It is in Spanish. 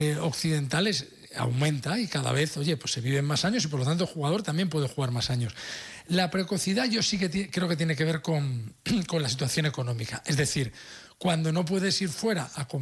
occidentales aumenta y cada vez, oye, pues se viven más años y por lo tanto el jugador también puede jugar más años. La precocidad yo sí que creo que tiene que ver con la situación económica. Es decir, cuando no puedes ir fuera a